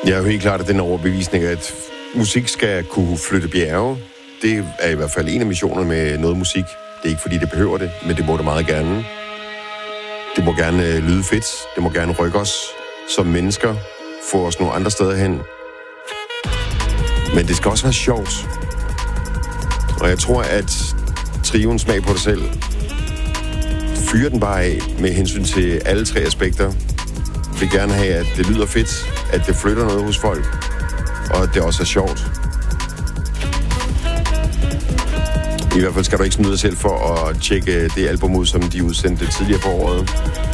Jeg er jo helt klart af den overbevisning, at musik skal kunne flytte bjerge. Det er i hvert fald en af missionerne med noget musik. Det er ikke fordi, det behøver det, men det må det meget gerne. Det må gerne lyde fedt. Det må gerne rykke os som mennesker. Få os nogle andre steder hen. Men det skal også være sjovt. Og jeg tror, at trioen Smag på dig selv fyrer den bare af med hensyn til alle tre aspekter. Vi vil gerne have, at det lyder fedt, at det flytter noget hos folk, og at det også er sjovt. I hvert fald skal du ikke snyde dig selv for at tjekke det album ud, som de udsendte tidligere på året.